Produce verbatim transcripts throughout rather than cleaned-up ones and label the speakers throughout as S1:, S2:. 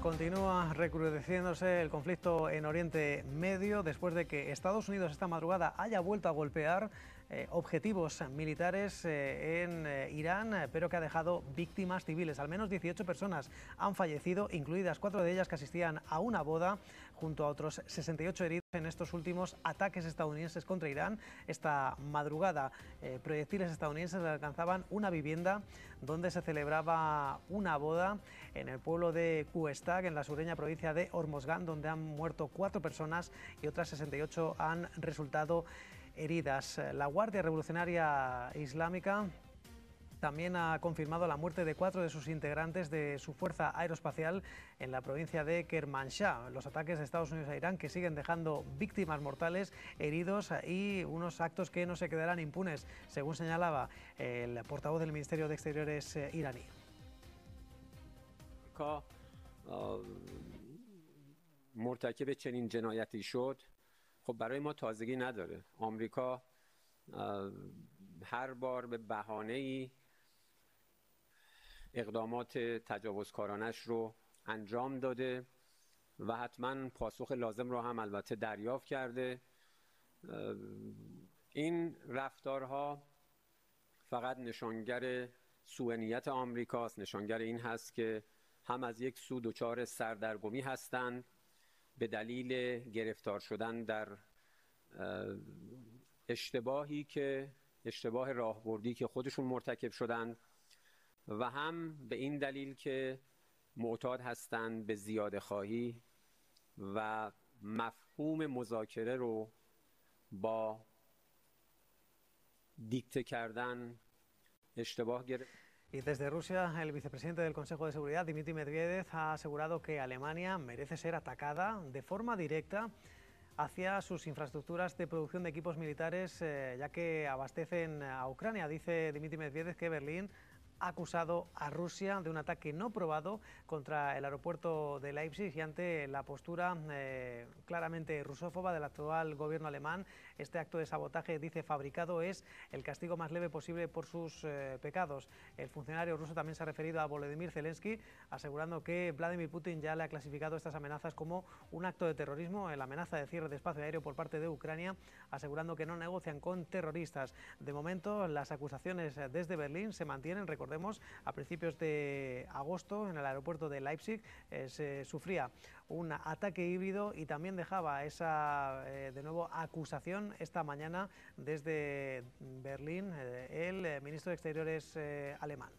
S1: Continúa recrudeciéndose el conflicto en Oriente Medio después de que Estados Unidos esta madrugada haya vuelto a golpear eh, objetivos militares eh, en eh, Irán, pero que ha dejado víctimas civiles. Al menos dieciocho personas han fallecido, incluidas cuatro de ellas que asistían a una boda, junto a otros sesenta y ocho heridos en estos últimos ataques estadounidenses contra Irán. Esta madrugada, eh, proyectiles estadounidenses alcanzaban una vivienda donde se celebraba una boda en el pueblo de Questag, en la sureña provincia de Hormozgan, donde han muerto cuatro personas y otras sesenta y ocho han resultado heridas. La Guardia Revolucionaria Islámica también ha confirmado la muerte de cuatro de sus integrantes de su fuerza aeroespacial en la provincia de Kermanshah. Los ataques de Estados Unidos a Irán, que siguen dejando víctimas mortales, heridos y unos actos que no se quedarán impunes, según señalaba el portavoz del Ministerio de Exteriores iraní.
S2: مرتکب چنین جنایتی شد خب برای ما تازگی نداره. آمریکا هر بار به بهانه‌ای اقدامات تجاوزکارانش رو انجام داده و حتما پاسخ لازم رو هم البته دریافت کرده. این رفتارها فقط نشانگر سوء نیت آمریکاست، نشانگر این هست که هم از یک سو دچار سردرگمی هستند به دلیل گرفتار شدن در اشتباهی که اشتباه راهبردی که خودشون مرتکب شدند و هم به این دلیل که معتاد هستند به زیاده خواهی و مفهوم مذاکره رو با دیکته کردن اشتباه گرفت.
S1: Y desde Rusia, el vicepresidente del Consejo de Seguridad, Dmitry Medvedev, ha asegurado que Alemania merece ser atacada de forma directa hacia sus infraestructuras de producción de equipos militares, eh, ya que abastecen a Ucrania. Dice Dmitry Medvedev que Berlín ha acusado a Rusia de un ataque no probado contra el aeropuerto de Leipzig, y ante la postura eh, claramente rusófoba del actual gobierno alemán, este acto de sabotaje, dice, fabricado, es el castigo más leve posible por sus eh, pecados. El funcionario ruso también se ha referido a Volodymyr Zelensky, asegurando que Vladimir Putin ya le ha clasificado estas amenazas como un acto de terrorismo, la amenaza de cierre de espacio aéreo por parte de Ucrania, asegurando que no negocian con terroristas. De momento, las acusaciones desde Berlín se mantienen. Recordemos, a principios de agosto, en el aeropuerto de Leipzig, eh, se sufría un ataque híbrido y también dejaba esa, eh, de nuevo, acusación esta mañana desde Berlín eh, el ministro de Exteriores eh, alemán.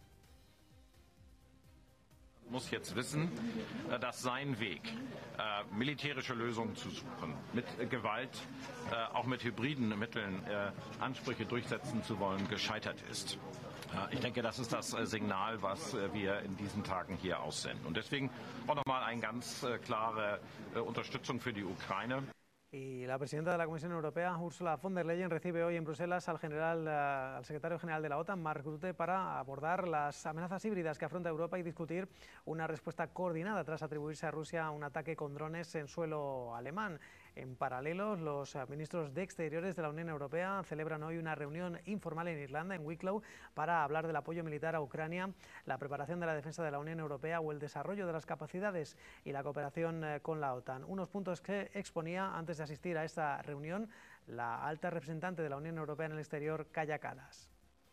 S3: Muss jetzt wissen, dass sein Weg, äh, militärische Lösungen zu suchen, mit äh, Gewalt, äh, auch mit hybriden Mitteln äh, Ansprüche durchsetzen zu wollen, gescheitert ist. Äh, ich denke, das ist das äh, Signal, was äh, wir in diesen Tagen hier aussenden. Und deswegen auch nochmal eine ganz äh, klare äh, Unterstützung für die Ukraine.
S1: Y la presidenta de la Comisión Europea, Ursula von der Leyen, recibe hoy en Bruselas al, general, al secretario general de la OTAN, Mark Rutte, para abordar las amenazas híbridas que afronta Europa y discutir una respuesta coordinada tras atribuirse a Rusia un ataque con drones en suelo alemán. En paralelo, los ministros de Exteriores de la Unión Europea celebran hoy una reunión informal en Irlanda, en Wicklow, para hablar del apoyo militar a Ucrania, la preparación de la defensa de la Unión Europea o el desarrollo de las capacidades y la cooperación con la OTAN. Unos puntos que exponía antes de asistir a esta reunión la alta representante de la Unión Europea en el exterior, Kaja Kallas.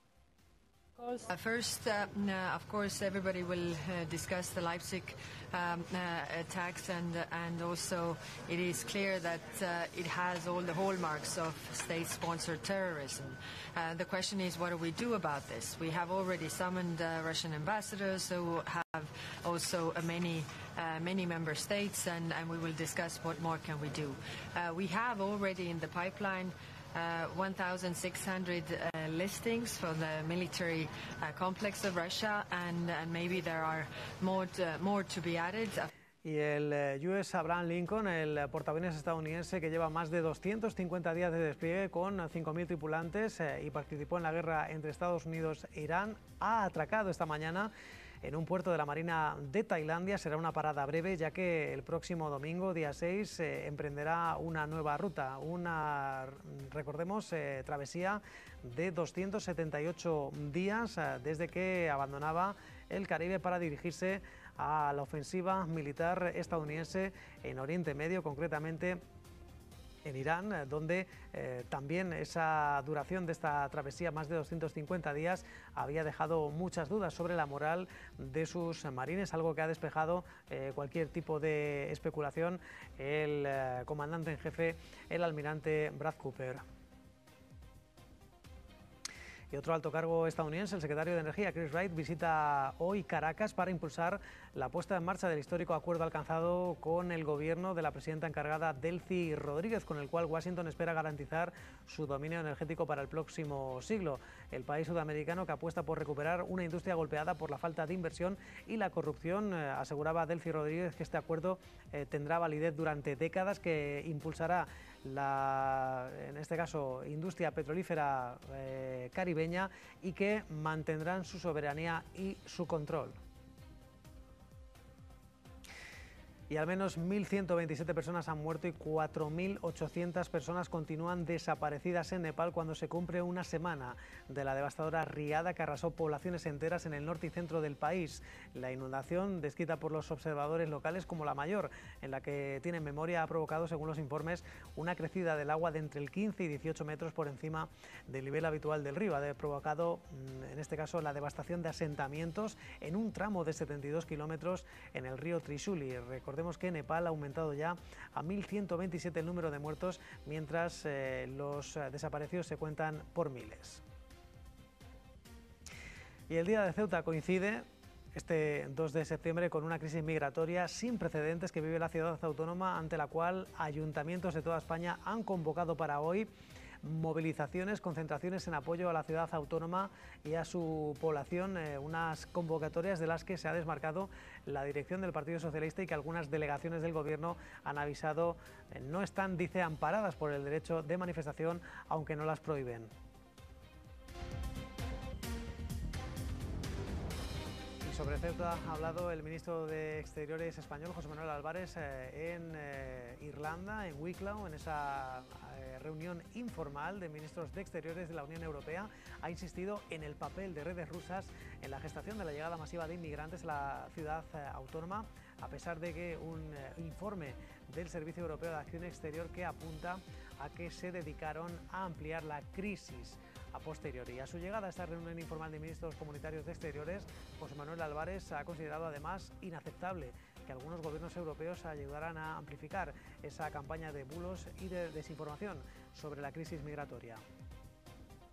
S4: Uh, first, uh, uh, of course, everybody will uh, discuss the Leipzig um, uh, attacks, and uh, and also it is clear that uh, it has all the hallmarks of state-sponsored terrorism. Uh, the question is, what do we do about this? We have already summoned uh, Russian ambassadors who have also uh, many uh, many member states, and, and we will discuss what more can we do. Uh, we have already in the pipeline Uh, one thousand six hundred uh, listings for the military uh, complex of Russia, and, and maybe there are more to, more to be added.
S1: Y el U S Abraham Lincoln, el portaaviones estadounidense que lleva más de doscientos cincuenta días de despliegue con cinco mil tripulantes eh, y participó en la guerra entre Estados Unidos e Irán, ha atracado esta mañana en un puerto de la Marina de Tailandia. Será una parada breve, ya que el próximo domingo, día seis, eh, emprenderá una nueva ruta, una, recordemos, eh, travesía de doscientos setenta y ocho días eh, desde que abandonaba el Caribe para dirigirse a la ofensiva militar estadounidense en Oriente Medio, concretamente en Irán, donde eh, también esa duración de esta travesía, más de doscientos cincuenta días, había dejado muchas dudas sobre la moral de sus marines, algo que ha despejado eh, cualquier tipo de especulación el eh, comandante en jefe, el almirante Brad Cooper. Y otro alto cargo estadounidense, el secretario de Energía, Chris Wright, visita hoy Caracas para impulsar la puesta en marcha del histórico acuerdo alcanzado con el gobierno de la presidenta encargada Delcy Rodríguez, con el cual Washington espera garantizar su dominio energético para el próximo siglo. El país sudamericano, que apuesta por recuperar una industria golpeada por la falta de inversión y la corrupción, eh, aseguraba Delcy Rodríguez que este acuerdo eh, tendrá validez durante décadas, que impulsará la, en este caso, industria petrolífera eh, caribeña, y que mantendrán su soberanía y su control. Y al menos mil ciento veintisiete personas han muerto y cuatro mil ochocientas personas continúan desaparecidas en Nepal cuando se cumple una semana de la devastadora riada que arrasó poblaciones enteras en el norte y centro del país. La inundación, descrita por los observadores locales como la mayor en la que tienen memoria, ha provocado, según los informes, una crecida del agua de entre el quince y dieciocho metros por encima del nivel habitual del río. Ha provocado, en este caso, la devastación de asentamientos en un tramo de setenta y dos kilómetros en el río Trishuli. Recordemos que Nepal ha aumentado ya a mil ciento veintisiete el número de muertos, mientras eh, los desaparecidos se cuentan por miles. Y el Día de Ceuta coincide este dos de septiembre con una crisis migratoria sin precedentes que vive la ciudad autónoma, ante la cual ayuntamientos de toda España han convocado para hoy movilizaciones, concentraciones en apoyo a la ciudad autónoma y a su población, eh, unas convocatorias de las que se ha desmarcado la dirección del Partido Socialista y que algunas delegaciones del Gobierno han avisado eh, no están, dice, amparadas por el derecho de manifestación, aunque no las prohíben. Sobre Ceuta ha hablado el ministro de Exteriores español, José Manuel Álvarez, eh, en eh, Irlanda, en Wicklow, en esa eh, reunión informal de ministros de Exteriores de la Unión Europea. Ha insistido en el papel de redes rusas en la gestación de la llegada masiva de inmigrantes a la ciudad eh, autónoma, a pesar de que un eh, informe del Servicio Europeo de Acción Exterior que apunta a que se dedicaron a ampliar la crisis a posteriori. A su llegada a esta reunión informal de ministros comunitarios de Exteriores, José Manuel Álvarez ha considerado además inaceptable que algunos gobiernos europeos ayudaran a amplificar esa campaña de bulos y de desinformación sobre la crisis migratoria.